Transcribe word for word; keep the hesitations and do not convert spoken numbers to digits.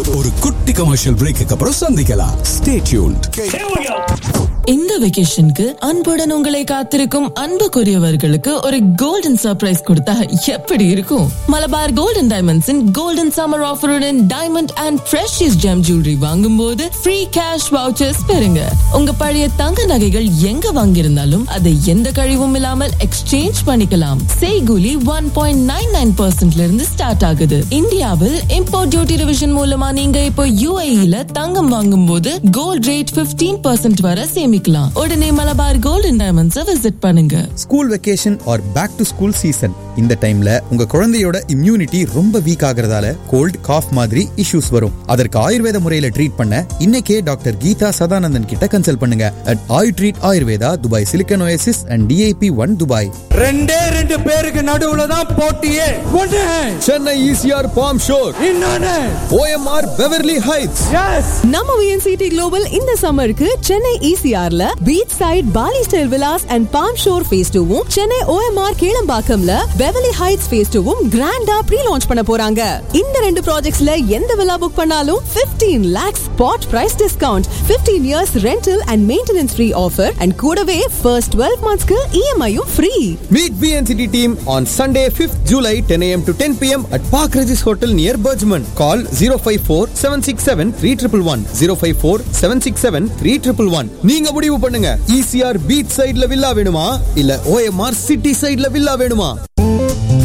ஒரு குட்டி commercial brake அப்புறம் சந்திக்கலாம். Stay tuned. இந்த வெகேஷனுக்கு அன்புடன் உங்களை காத்திருக்கும் அன்புக்குரியவர்களுக்கு ஒரு கோல்டன் சர்ப்ரைஸ் கொடுத்தா எப்படி இருக்கும்? Malabar golden டைமண்ட்ஸின் golden summer ஆஃபருடன் diamond and precious GeM jewellery வாங்கும் போது ஃப்ரீ கேஷ் வவுச்சர்ஸ் பெறுங்க. உங்க பழைய தங்க நகைகள் எங்க வாங்கியிருந்தாலும் அதை எந்த கழிவும் இல்லாமல் எக்ஸ்சேஞ்ச் பண்ணிக்கலாம். செய்கூலி ஒன் பாயிண்ட் நைன் நைன் பர்சன்ட்ல இருந்து ஸ்டார்ட் ஆகுது. இந்தியாவில் இம்போர்ட் டியூட்டி ரிவிஷன் மூலமா நீங்க இப்போ யூஏஇல தங்கம் வாங்கும் போது கோல்ட் ரேட் பிப்டீன் பர்சன்ட் வரை சேமி உடனே மலபார் கோல்டன் டைமண்ட்ஸ் விசிட் பண்ணுங்க. School vacation are back to school season. இந்த டைம்ல உங்க குழந்தையோட இம்யூனிட்டி ரொம்ப வீக் ஆகுறதால கோல்ட், காஃப் மாதிரி இஷ்யூஸ் வரும். அதற்கு ஆயுர்வேத முறையில ட்ரீட் பண்ண இன்னைக்கே டாக்டர் கீதா சதானந்தன் கிட்ட கன்சல்ட் பண்ணுங்க. At Ayu treat Ayurveda, Dubai silicon oasis and DIP one Dubai. ரெண்டே ரெண்டு பேருக்கு நடுவுல தான் போட்டியே. ஒன்னு சென்னை ஈசிஆர் பாம் ஷோர், இன்னொன்னு ஓஎம்ஆர் பெவர்லி ஹைட்ஸ். எஸ், நம்ம விஎன்சிடி குளோபல் இந்த சம்மருக்கு Chennai ஈசிஆர்ல beach side poly style Vilas and bomb sure face டூவும், Chennai OMR கீழம்பாக்கம்ல Beverly heights face டூவும் கிராண்டா ப்ரீ லான்ச் பண்ண போறாங்க. இந்த ரெண்டு ப்ராஜெக்ட்ஸ்ல எந்த வில்லா புக் பண்ணாலும் fifteen lakhs spot price discount, fifteen years rental and maintenance free offer and கூடவே first twelve monthsக்கு இஎம்ஐயும் free. Meet V N C T team on Sunday fifth July ten a m to ten p m at Park Regis Hotel near Bergman. Call zero five four seven six seven three one one one zero five four seven six seven three one one one. நீங்க முடிவு பண்ணுங்க, ECR beach சைடுல villa வேணுமா இல்ல OMR city சைடுல villa வேணுமா?